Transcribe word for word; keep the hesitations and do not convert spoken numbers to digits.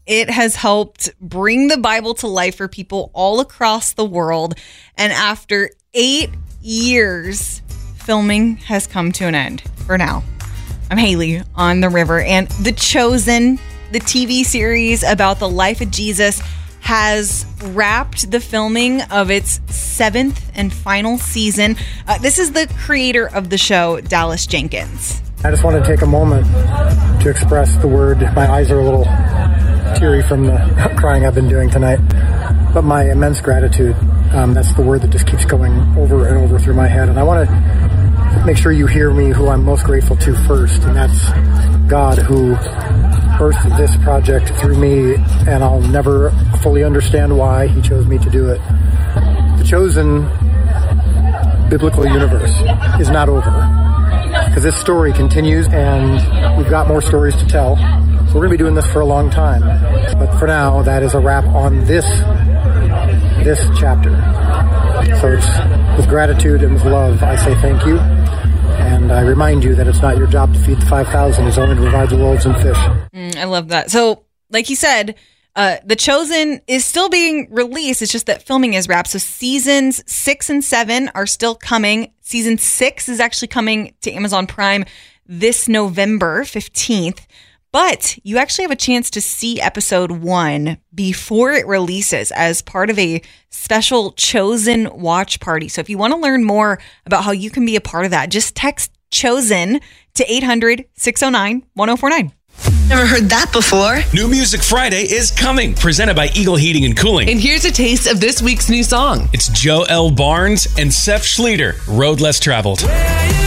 It has helped bring the Bible to life for people all across the world. And after eight years, filming has come to an end for now. I'm Haley on the river, and The Chosen, the T V series about the life of Jesus, has wrapped the filming of its seventh and final season. Uh, this is the creator of the show, Dallas Jenkins. I just want to take a moment to express the word. My eyes are a little teary from the crying I've been doing tonight, but my immense gratitude. Um, that's the word that just keeps going over and over through my head. And I want to make sure you hear me who I'm most grateful to first, and that's God, who birthed this project through me, and I'll never fully understand why he chose me to do it. The Chosen biblical universe is not over, because this story continues, and we've got more stories to tell. So we're going to be doing this for a long time. But for now, that is a wrap on this this chapter. So it's with gratitude and with love, I say thank you. And I remind you that it's not your job to feed the five thousand. It's only to provide the loaves and fish. Mm, I love that. So, like he said, uh, The Chosen is still being released. It's just that filming is wrapped. So seasons six and seven are still coming. Season six is actually coming to Amazon Prime this November fifteenth. But you actually have a chance to see episode one before it releases as part of a special Chosen watch party. So if you want to learn more about how you can be a part of that, just text Chosen to eight hundred, six oh nine, one oh four nine. Never heard that before. New Music Friday is coming, presented by Eagle Heating and Cooling. And here's a taste of this week's new song. It's Joe L. Barnes and Seth Schleter, Road Less Traveled.